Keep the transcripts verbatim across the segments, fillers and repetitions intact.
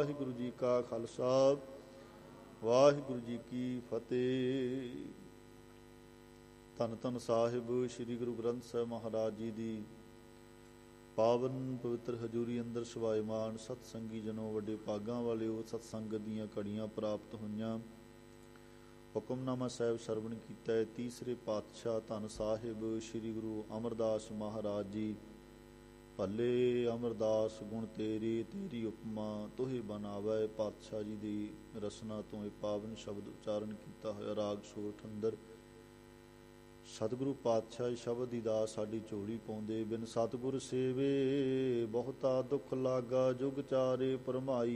ਵਾਹਿਗੁਰੂ ਜੀ ਕਾ ਖਾਲਸਾ, ਵਾਹਿਗੁਰੂ ਜੀ ਕੀ ਫਤਿਹ। ਧੰਨ ਧੰਨ ਸਾਹਿਬ ਸ੍ਰੀ ਗੁਰੂ ਗ੍ਰੰਥ ਸਾਹਿਬ ਮਹਾਰਾਜ ਜੀ ਦੀ ਪਾਵਨ ਪਵਿੱਤਰ ਹਜ਼ੂਰੀ ਅੰਦਰ ਸਵਾਇਮਾਨ ਸਤਸੰਗੀ ਜਨੋ, ਵੱਡੇ ਭਾਗਾਂ ਵਾਲਿਓ, ਸਤਸੰਗਤ ਦੀਆਂ ਘੜੀਆਂ ਪ੍ਰਾਪਤ ਹੋਈਆਂ। ਹੁਕਮਨਾਮਾ ਸਾਹਿਬ ਸਰਵਣ ਕੀਤਾ ਹੈ। ਤੀਸਰੇ ਪਾਤਸ਼ਾਹ ਧੰਨ ਸਾਹਿਬ ਸ੍ਰੀ ਗੁਰੂ ਅਮਰਦਾਸ ਮਹਾਰਾਜ ਜੀ। ਭੱਲੇ ਅਮਰਦਾਸ ਗੁਣ ਤੇਰੇ, ਤੇਰੀ ਉਪਮਾ ਤੋਹੇ ਬਣਾਵੈ। ਪਾਤਸ਼ਾਹ ਜੀ ਦੀ ਰਸਨਾ ਤੋਂ ਇਹ ਪਾਵਨ ਸ਼ਬਦ ਉਚਾਰਨ ਕੀਤਾ ਹੋਇਆ ਰਾਗ ਸੋਠ ਅੰਦਰ। ਸਤਿਗੁਰੂ ਪਾਤਸ਼ਾਹ ਸ਼ਬਦ ਦੀ ਦਾਸ ਸਾਡੀ ਝੋਲੀ ਪਾਉਂਦੇ। ਬਿਨ ਸਤਿਗੁਰ ਸੇਵੇ ਬਹੁਤਾ ਦੁੱਖ ਲਾਗਾ, ਜੁਗ ਚਾਰੇ ਭਰਮਾਈ।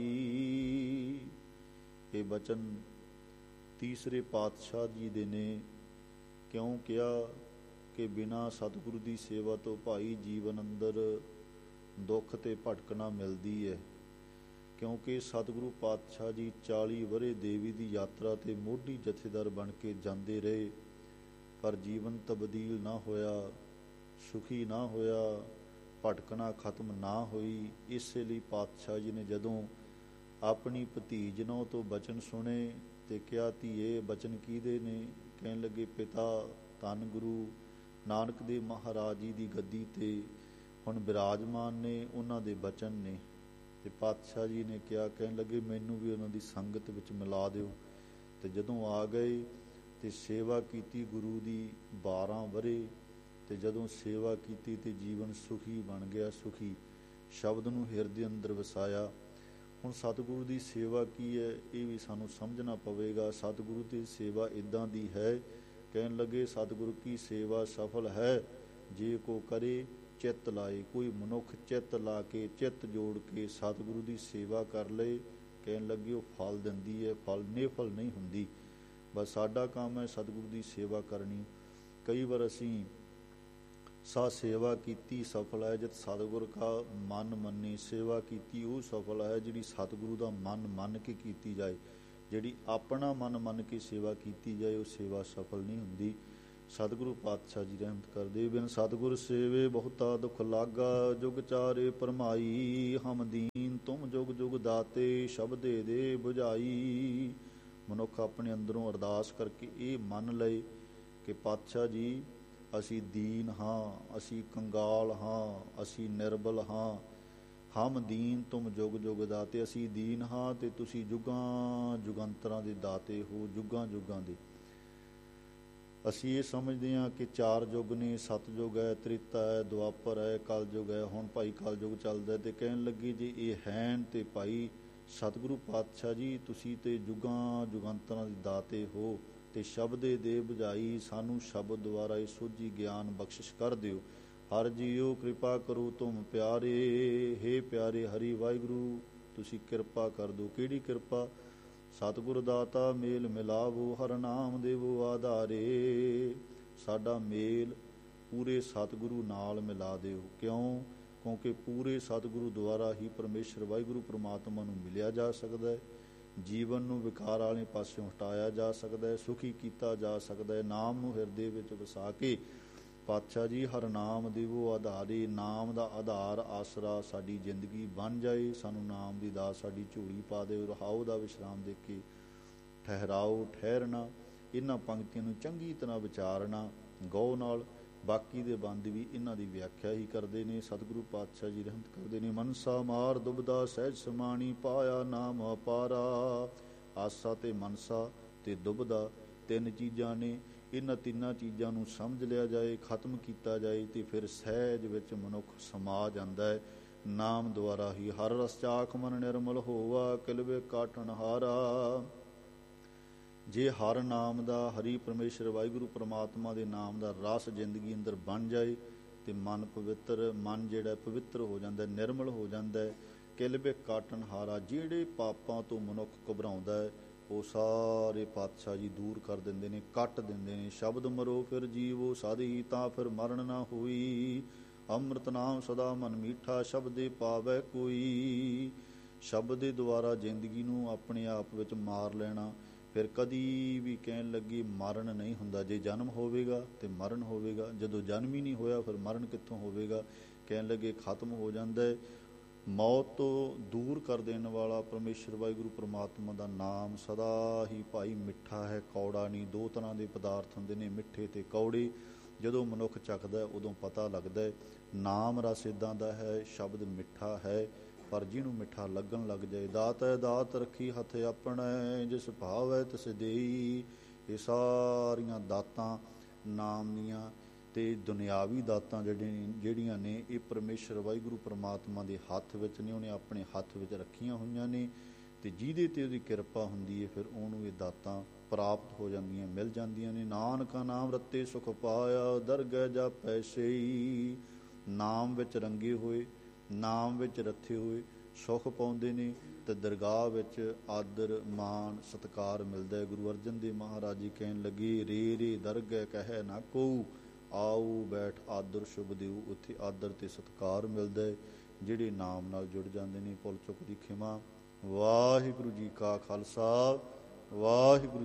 ਇਹ ਬਚਨ ਤੀਸਰੇ ਪਾਤਸ਼ਾਹ ਜੀ ਦੇ ਨੇ। ਕਿਉਂ ਕਿਹਾ ਕਿ ਬਿਨਾਂ ਸਤਿਗੁਰੂ ਦੀ ਸੇਵਾ ਤੋਂ ਭਾਈ ਜੀਵਨ ਅੰਦਰ ਦੁੱਖ ਤੇ ਭਟਕਣਾ ਮਿਲਦੀ ਹੈ। ਕਿਉਂਕਿ ਸਤਿਗੁਰੂ ਪਾਤਸ਼ਾਹ ਜੀ ਚਾਲੀ ਵਰ੍ਹੇ ਦੇਵੀ ਦੀ ਯਾਤਰਾ 'ਤੇ ਮੋਢੀ ਜਥੇਦਾਰ ਬਣ ਕੇ ਜਾਂਦੇ ਰਹੇ, ਪਰ ਜੀਵਨ ਤਬਦੀਲ ਨਾ ਹੋਇਆ, ਸੁਖੀ ਨਾ ਹੋਇਆ, ਭਟਕਣਾ ਖਤਮ ਨਾ ਹੋਈ। ਇਸੇ ਲਈ ਪਾਤਸ਼ਾਹ ਜੀ ਨੇ ਜਦੋਂ ਆਪਣੀ ਭਤੀਜਨੋਂ ਤੋਂ ਬਚਨ ਸੁਣੇ ਤੇ ਕਿਹਾ, ਧੀਏ ਬਚਨ ਕਿਹਦੇ ਨੇ? ਕਹਿਣ ਲੱਗੇ, ਪਿਤਾ ਧੰਨ ਗੁਰੂ ਨਾਨਕ ਦੇਵ ਮਹਾਰਾਜ ਜੀ ਦੀ ਗੱਦੀ 'ਤੇ ਹੁਣ ਬਿਰਾਜਮਾਨ ਨੇ, ਉਹਨਾਂ ਦੇ ਬਚਨ ਨੇ। ਤੇ ਪਾਤਸ਼ਾਹ ਜੀ ਨੇ ਕਿਹਾ, ਕਹਿਣ ਲੱਗੇ ਮੈਨੂੰ ਵੀ ਉਹਨਾਂ ਦੀ ਸੰਗਤ ਵਿੱਚ ਮਿਲਾ ਦਿਓ। ਤੇ ਜਦੋਂ ਆ ਗਏ ਤੇ ਸੇਵਾ ਕੀਤੀ ਗੁਰੂ ਦੀ ਬਾਰਾਂ ਵਰ੍ਹੇ। ਤੇ ਜਦੋਂ ਸੇਵਾ ਕੀਤੀ ਤੇ ਜੀਵਨ ਸੁਖੀ ਬਣ ਗਿਆ। ਸੁਖੀ ਸ਼ਬਦ ਨੂੰ ਹਿਰਦੇ ਅੰਦਰ ਵਸਾਇਆ। ਹੁਣ ਸਤਿਗੁਰੂ ਦੀ ਸੇਵਾ ਕੀ ਹੈ, ਇਹ ਵੀ ਸਾਨੂੰ ਸਮਝਣਾ ਪਵੇਗਾ। ਸਤਿਗੁਰੂ ਦੀ ਸੇਵਾ ਇੱਦਾਂ ਦੀ ਹੈ। ਕਹਿਣ ਲੱਗੇ, ਸਤਿਗੁਰੂ ਕੀ ਸੇਵਾ ਸਫਲ ਹੈ ਜੇ ਕੋ ਕਰੇ ਚਿੱਤ ਲਾਏ। ਕੋਈ ਮਨੁੱਖ ਚਿੱਤ ਲਾ ਕੇ, ਚਿੱਤ ਜੋੜ ਕੇ ਸਤਿਗੁਰੂ ਦੀ ਸੇਵਾ ਕਰ ਲਏ, ਕਹਿਣ ਲੱਗੇ ਉਹ ਫਲ ਦਿੰਦੀ ਹੈ। ਫਲ ਨਿਫਲ ਨਹੀਂ ਹੁੰਦੀ। ਬਸ ਸਾਡਾ ਕੰਮ ਹੈ ਸਤਿਗੁਰੂ ਦੀ ਸੇਵਾ ਕਰਨੀ। ਕਈ ਵਾਰ ਅਸੀਂ ਸਾ ਸੇਵਾ ਕੀਤੀ ਸਫਲ ਹੈ ਜਦ ਸਤਿਗੁਰ ਕਾ ਮਨ ਮੰਨੇ। ਸੇਵਾ ਕੀਤੀ ਉਹ ਸਫਲ ਹੈ ਜਿਹੜੀ ਸਤਿਗੁਰੂ ਦਾ ਮਨ ਮੰਨ ਕੇ ਕੀਤੀ ਜਾਏ। ਜਿਹੜੀ ਆਪਣਾ ਮਨ ਮੰਨ ਕੇ ਸੇਵਾ ਕੀਤੀ ਜਾਏ ਉਹ ਸੇਵਾ ਸਫਲ ਨਹੀਂ ਹੁੰਦੀ। ਸਤਿਗੁਰੂ ਪਾਤਸ਼ਾਹ ਜੀ ਰਹਿਮਤ ਕਰਦੇ। ਬਿਨ ਸਤਿਗੁਰ ਸੇਵੇ ਬਹੁਤਾ ਦੁੱਖ ਲਾਗਾ, ਜੁਗ ਚਾਰੇ ਭਰਮਾਈ। ਹਮ ਦੀਨ ਤੁਮ ਜੁਗ ਜੁਗ ਦਾਤੇ, ਸ਼ਬਦੇ ਦੇ ਬੁਝਾਈ। ਮਨੁੱਖ ਆਪਣੇ ਅੰਦਰੋਂ ਅਰਦਾਸ ਕਰਕੇ ਇਹ ਮੰਨ ਲਏ ਕਿ ਪਾਤਸ਼ਾਹ ਜੀ ਅਸੀਂ ਦੀਨ ਹਾਂ, ਅਸੀਂ ਕੰਗਾਲ ਹਾਂ, ਅਸੀਂ ਨਿਰਬਲ ਹਾਂ। ਹਮ ਦੀਨ ਤੁਮ ਜੁਗ ਜੁਗ ਦਾਤੇ, ਅਸੀਂ ਦੀਨ ਹਾਂ ਤੇ ਤੁਸੀਂ ਜੁਗਾਂ ਜੁਗੰਤਰਾਂ ਦੇ ਦਾਤੇ ਹੋ, ਜੁਗਾਂ ਜੁਗਾਂ ਦੇ। ਅਸੀਂ ਇਹ ਸਮਝਦੇ ਹਾਂ ਕਿ ਚਾਰ ਯੁੱਗ ਨੇ, ਸਤਯੁੱਗ ਹੈ, ਤ੍ਰੇਤਾ ਹੈ, ਦੁਆਪਰ ਹੈ, ਕਲਯੁੱਗ ਹੈ। ਹੁਣ ਭਾਈ ਕਲਯੁੱਗ ਚੱਲਦਾ। ਤੇ ਕਹਿਣ ਲੱਗੇ ਜੇ ਇਹ ਹੈਨ ਤੇ ਭਾਈ ਸਤਿਗੁਰੂ ਪਾਤਸ਼ਾਹ ਜੀ ਤੁਸੀਂ ਤੇ ਜੁਗਾਂ ਜੁਗੰਤਰਾਂ ਦੇ ਦਾਤੇ ਹੋ ਤੇ ਸ਼ਬਦੇ ਦੇ ਬੁਝਾਈ। ਸਾਨੂੰ ਸ਼ਬਦ ਦੁਆਰਾ ਇਹ ਸੋਝੀ ਗਿਆਨ ਬਖਸ਼ਿਸ਼ ਕਰ ਦਿਓ। ਹਰ ਜੀਓ ਕਿਰਪਾ ਕਰੋ ਤੁਮ ਪਿਆਰੇ। ਹੇ ਪਿਆਰੇ ਹਰੀ ਵਾਹਿਗੁਰੂ ਤੁਸੀਂ ਕਿਰਪਾ ਕਰ ਦਿਓ। ਕਿਹੜੀ ਕਿਰਪਾ? ਸਤਿਗੁਰ ਦਾਤਾ ਮੇਲ ਮਿਲਾਵੋ, ਹਰ ਨਾਮ ਦੇਵੋ ਆਧਾਰੇ। ਸਾਡਾ ਮੇਲ ਪੂਰੇ ਸਤਿਗੁਰੂ ਨਾਲ ਮਿਲਾ ਦਿਓ। ਕਿਉਂ? ਕਿਉਂਕਿ ਪੂਰੇ ਸਤਿਗੁਰੂ ਦੁਆਰਾ ਹੀ ਪਰਮੇਸ਼ਰ ਵਾਹਿਗੁਰੂ ਪ੍ਰਮਾਤਮਾ ਨੂੰ ਮਿਲਿਆ ਜਾ ਸਕਦਾ ਹੈ। ਜੀਵਨ ਨੂੰ ਵਿਕਾਰ ਵਾਲੇ ਪਾਸਿਓਂ ਹਟਾਇਆ ਜਾ ਸਕਦਾ ਹੈ, ਸੁਖੀ ਕੀਤਾ ਜਾ ਸਕਦਾ ਹੈ। ਨਾਮ ਨੂੰ ਹਿਰਦੇ ਵਿੱਚ ਵਸਾ ਕੇ ਪਾਤਸ਼ਾਹ ਜੀ ਹਰ ਨਾਮ ਦੇਵੋ ਆਧਾਰੇ। ਨਾਮ ਦਾ ਆਧਾਰ ਆਸਰਾ ਸਾਡੀ ਜ਼ਿੰਦਗੀ ਬਣ ਜਾਏ। ਸਾਨੂੰ ਨਾਮ ਦੀ ਦਾਤ ਸਾਡੀ ਝੋਲੀ ਪਾ ਦਿਓ। ਰਹਾਉ ਦਾ ਵਿਸ਼ਰਾਮ ਦੇ ਕੇ ਠਹਿਰਾਓ, ਠਹਿਰਨਾ, ਇਹਨਾਂ ਪੰਕਤੀਆਂ ਨੂੰ ਚੰਗੀ ਤਰ੍ਹਾਂ ਵਿਚਾਰਨਾ ਗੌ ਨਾਲ। ਬਾਕੀ ਦੇ ਬੰਦ ਵੀ ਇਹਨਾਂ ਦੀ ਵਿਆਖਿਆ ਹੀ ਕਰਦੇ ਨੇ। ਸਤਿਗੁਰੂ ਪਾਤਸ਼ਾਹ ਜੀ ਰਹਿਮਤ ਕਰਦੇ ਨੇ। ਮਨਸਾ ਮਾਰ ਦੁਬਦਾ ਸਹਿਜ ਸਮਾਣੀ, ਪਾਇਆ ਨਾਮ ਅਪਾਰਾ। ਆਸਾ ਤੇ ਮਨਸਾ ਤੇ ਦੁਬਦਾ ਤਿੰਨ ਚੀਜ਼ਾਂ ਨੇ। ਇਹਨਾਂ ਤਿੰਨਾਂ ਚੀਜ਼ਾਂ ਨੂੰ ਸਮਝ ਲਿਆ ਜਾਏ, ਖਤਮ ਕੀਤਾ ਜਾਏ ਤੇ ਫਿਰ ਸਹਿਜ ਵਿੱਚ ਮਨੁੱਖ ਸਮਾ ਜਾਂਦਾ ਹੈ। ਨਾਮ ਦੁਆਰਾ ਹੀ ਹਰ ਰਸ ਚਾਖ ਮਨ ਨਿਰਮਲ ਹੋਵਾ, ਕਿਲਵੇ ਕਾਟਣ ਹਾਰਾ। ਜੇ ਹਰ ਨਾਮ ਦਾ, ਹਰੀ ਪਰਮੇਸ਼ਰ ਵਾਹਿਗੁਰੂ ਪ੍ਰਮਾਤਮਾ ਦੇ ਨਾਮ ਦਾ ਰਸ ਜ਼ਿੰਦਗੀ ਅੰਦਰ ਬਣ ਜਾਏ ਤੇ ਮਨ ਪਵਿੱਤਰ, ਮਨ ਜਿਹੜਾ ਪਵਿੱਤਰ ਹੋ ਜਾਂਦਾ, ਨਿਰਮਲ ਹੋ ਜਾਂਦਾ ਹੈ। ਕਿਲਵੇ ਕਾਟਣ ਹਾਰਾ। ਜਿਹੜੇ ਪਾਪਾਂ ਤੋਂ ਮਨੁੱਖ ਘਬਰਾਉਂਦਾ ਹੈ ਉਹ ਸਾਰੇ ਪਾਤਸ਼ਾਹ ਜੀ ਦੂਰ ਕਰ ਦਿੰਦੇ ਨੇ, ਕੱਟ ਦਿੰਦੇ ਨੇ। ਸ਼ਬਦ ਮਰੋ ਫਿਰ ਜੀਵੋ ਸਾਧੀ, ਤਾਂ ਫਿਰ ਮਰਨ ਨਾ ਹੋਈ। ਅੰਮ੍ਰਿਤ ਨਾਮ ਸਦਾ ਮਨ ਮੀਠਾ, ਸ਼ਬਦੇ ਪਾਵੈ ਕੋਈ। ਸ਼ਬਦ ਦੇ ਦੁਆਰਾ ਜ਼ਿੰਦਗੀ ਨੂੰ ਆਪਣੇ ਆਪ ਵਿੱਚ ਮਾਰ ਲੈਣਾ। ਫਿਰ ਕਦੀ ਵੀ ਕਹਿਣ ਲੱਗੇ ਮਰਨ ਨਹੀਂ ਹੁੰਦਾ। ਜੇ ਜਨਮ ਹੋਵੇਗਾ ਤੇ ਮਰਨ ਹੋਵੇਗਾ, ਜਦੋਂ ਜਨਮ ਹੀ ਨਹੀਂ ਹੋਇਆ ਫਿਰ ਮਰਨ ਕਿੱਥੋਂ ਹੋਵੇਗਾ? ਕਹਿਣ ਲੱਗੇ ਖਤਮ ਹੋ ਜਾਂਦਾ ਹੈ। ਮੌਤ ਤੋਂ ਦੂਰ ਕਰ ਦੇਣ ਵਾਲਾ ਪਰਮੇਸ਼ਰ ਵਾਹਿਗੁਰੂ ਪ੍ਰਮਾਤਮਾ ਦਾ ਨਾਮ ਸਦਾ ਹੀ ਭਾਈ ਮਿੱਠਾ ਹੈ, ਕੌੜਾ ਨਹੀਂ। ਦੋ ਤਰ੍ਹਾਂ ਦੇ ਪਦਾਰਥ ਹੁੰਦੇ ਨੇ, ਮਿੱਠੇ ਤੇ ਕੌੜੇ। ਜਦੋਂ ਮਨੁੱਖ ਚੱਖਦਾ ਉਦੋਂ ਪਤਾ ਲੱਗਦਾ ਨਾਮ ਰਸ ਇੱਦਾਂ ਦਾ ਹੈ, ਸ਼ਬਦ ਮਿੱਠਾ ਹੈ, ਪਰ ਜਿਹਨੂੰ ਮਿੱਠਾ ਲੱਗਣ ਲੱਗ ਜਾਏ। ਦਾਤ ਹੈ ਦਾਤ ਰੱਖੀ ਹੱਥ ਆਪਣਾ, ਜਿਸ ਭਾਵ ਹੈ ਤਿਸ ਦੇਈ। ਇਹ ਸਾਰੀਆਂ ਦਾਤਾਂ ਨਾਮ ਦੀਆਂ ਅਤੇ ਦੁਨਿਆਵੀ ਦਾਤਾਂ ਜਿਹੜੇ ਜਿਹੜੀਆਂ ਨੇ ਇਹ ਪਰਮੇਸ਼ਰ ਵਾਹਿਗੁਰੂ ਪ੍ਰਮਾਤਮਾ ਦੇ ਹੱਥ ਵਿੱਚ ਨੇ, ਉਹਨੇ ਆਪਣੇ ਹੱਥ ਵਿੱਚ ਰੱਖੀਆਂ ਹੋਈਆਂ ਨੇ। ਅਤੇ ਜਿਹਦੇ 'ਤੇ ਉਹਦੀ ਕਿਰਪਾ ਹੁੰਦੀ ਹੈ ਫਿਰ ਉਹਨੂੰ ਇਹ ਦਾਤਾਂ ਪ੍ਰਾਪਤ ਹੋ ਜਾਂਦੀਆਂ, ਮਿਲ ਜਾਂਦੀਆਂ ਨੇ। ਨਾਨਕਾ ਨਾਮ ਰਤੇ ਸੁਖ ਪਾਇਆ, ਦਰਗਹਿ ਜਾ ਪੈਸੇ ਹੀ। ਨਾਮ ਵਿੱਚ ਰੰਗੇ ਹੋਏ, ਨਾਮ ਵਿੱਚ ਰੱਥੇ ਹੋਏ ਸੁਖ ਪਾਉਂਦੇ ਨੇ ਅਤੇ ਦਰਗਾਹ ਵਿੱਚ ਆਦਰ ਮਾਣ ਸਤਿਕਾਰ ਮਿਲਦਾ ਹੈ। ਗੁਰੂ ਅਰਜਨ ਦੇਵ ਮਹਾਰਾਜ ਜੀ ਕਹਿਣ ਲੱਗੇ, ਰੇ ਰੇ ਦਰਗਹਿ ਕਹਿ ਨਾ ਕਉ, ਆਓ ਬੈਠ ਆਦਰ ਸ਼ੁਭ ਦਿਓ। ਉੱਥੇ ਆਦਰ ਅਤੇ ਸਤਿਕਾਰ ਮਿਲਦਾ ਹੈ ਜਿਹੜੇ ਨਾਮ ਨਾਲ ਜੁੜ ਜਾਂਦੇ ਨੇ। ਭੁੱਲ ਚੁੱਕ ਦੀ ਖਿਮਾ। ਵਾਹਿਗੁਰੂ ਜੀ ਕਾ ਖਾਲਸਾ, ਵਾਹਿਗੁਰੂ